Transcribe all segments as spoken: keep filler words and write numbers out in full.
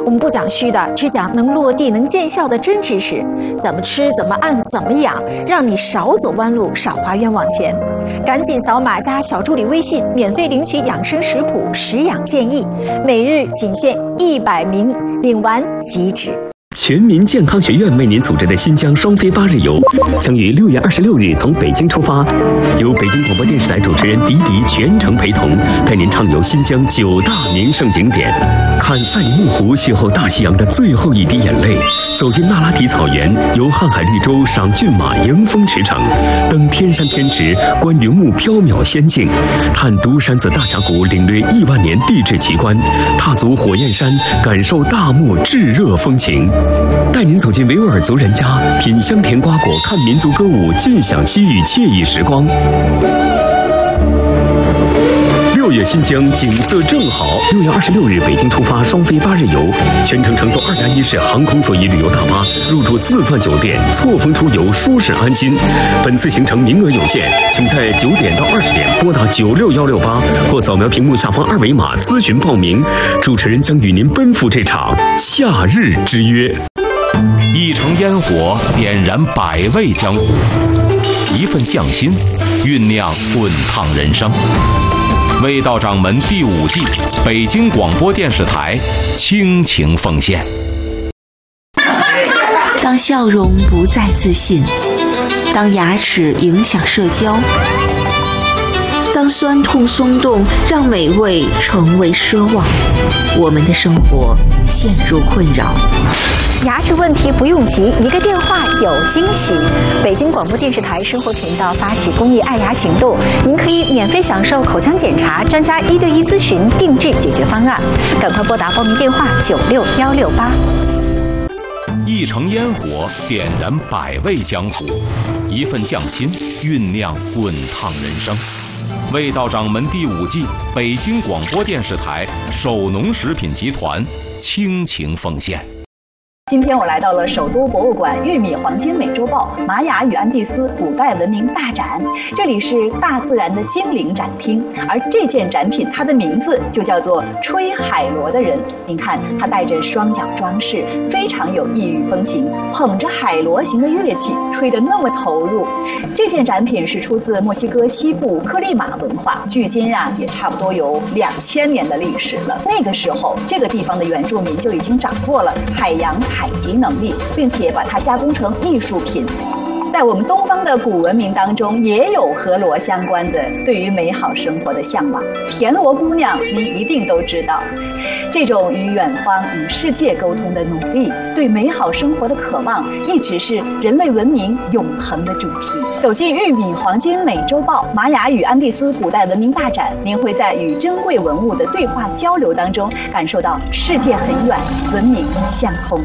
我们不讲虚的，只讲能落地、能见效的真知识。怎么吃，怎么按，怎么养，让你少走弯路，少花冤枉钱。赶紧扫码加小助理微信，免费领取养生食谱、食养建议，每日仅限一百名，领完即止。 全民健康学院为您组织的新疆双飞八日游，将于六月二十六日从北京出发，由北京广播电视台主持人迪迪全程陪同，带您畅游新疆九大名胜景点，看赛里木湖邂逅大西洋的最后一滴眼泪，走进那拉提草原，游瀚海绿洲，赏骏马，迎风驰骋，登天山天池，观云雾缥缈仙境，看独山子大峡谷，领略亿万年地质奇观，踏足火焰山，感受大漠炙热风情。带您走进维吾尔族人家，品香甜瓜果，看民族歌舞，尽享西域惬意时光。六月新疆景色正好，六月二十六日北京出发双飞八日游，全程乘坐二加一式航空座椅旅游大巴，入住四钻酒店，错峰出游，舒适安心。本次行程名额有限，请在九点到二十点拨打九六幺六八或扫描屏幕下方二维码咨询报名。主持人将与您奔赴这场夏日之约。 一城烟火点燃百味江湖，一份匠心酝酿滚烫人生。味道掌门第五季，北京广播电视台倾情奉献。 当笑容不再自信，当牙齿影响社交，当酸痛松动让美味成为奢望，我们的生活陷入困扰。 牙齿问题不用急，一个电话有惊喜。北京广播电视台生活频道发起公益爱牙行动，您可以免费享受口腔检查、专家一对一咨询、定制解决方案。赶快拨打报名电话九六幺六八。 一城烟火点燃百味江湖，一份匠心酝酿滚烫人生。味道掌门第五季，北京广播电视台首农食品集团倾情奉献。 今天我来到了首都博物馆玉米黄金美洲豹玛雅与安第斯古代文明大展，这里是大自然的精灵展厅，而这件展品它的名字就叫做吹海螺的人。您看，它带着双脚装饰，非常有异域风情，捧着海螺形的乐器，吹得那么投入。这件展品是出自墨西哥西部克利马文化，距今啊也差不多有两千年的历史了。那个时候，这个地方的原住民就已经掌握了海洋采集能力，并且把它加工成艺术品。在我们东方的古文明当中，也有和螺相关的对于美好生活的向往。田螺姑娘，您一定都知道，这种与远方、与世界沟通的努力，对美好生活的渴望，一直是人类文明永恒的主题。走进玉米黄金美洲豹玛雅与安第斯古代文明大展，您会在与珍贵文物的对话交流当中，感受到世界很远，文明相通。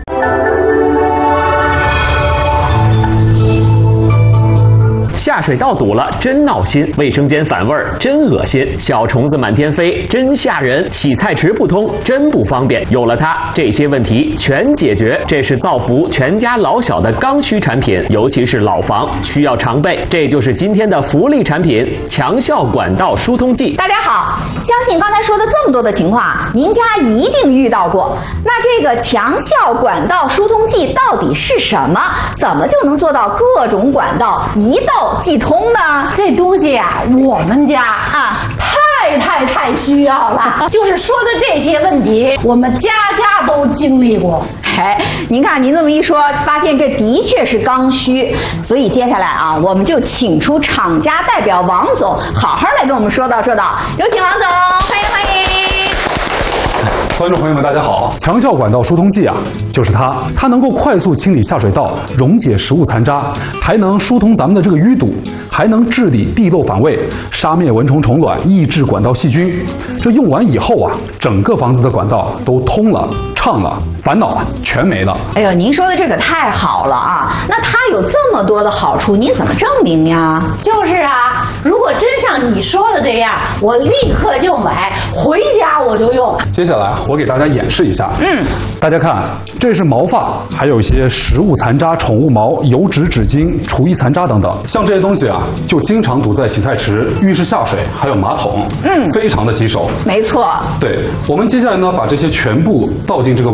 下水道堵了，真闹心；卫生间反味儿，真恶心；小虫子满天飞，真吓人；洗菜池不通，真不方便。有了它，这些问题全解决。这是造福全家老小的刚需产品，尤其是老房需要常备。这就是今天的福利产品——强效管道疏通剂。 大家好，相信刚才说的这么多的情况啊，您家一定遇到过。那这个强效管道疏通剂到底是什么？怎么就能做到各种管道一道即通呢？ 这东西啊，我们家啊太太太需要了。就是说的这些问题，我们家家都经历过。 哎，您看您这么一说，发现这的确是刚需。所以接下来啊，我们就请出厂家代表王总，好好来跟我们说道说道。有请王总，欢迎欢迎。 观众朋友们，大家好！强效管道疏通剂啊，就是它，它能够快速清理下水道，溶解食物残渣，还能疏通咱们的这个淤堵，还能治理地漏反味，杀灭蚊虫虫卵，抑制管道细菌。这用完以后啊，整个房子的管道都通了、畅了，烦恼啊全没了。 哎呦，您说的这可太好了啊！那它有这么多的好处，您怎么证明呀？ 就是啊，如果真像你说的这样，我立刻就买，回家我就用。 接下来我给大家演示一下。 嗯， 大家看，这是毛发，还有一些食物残渣、宠物毛、油脂、纸巾、厨艺残渣等等。像这些东西啊，就经常堵在洗菜池、浴室下水，还有马桶， 嗯， 非常的棘手。 没错。 对，我们接下来呢，把这些全部倒进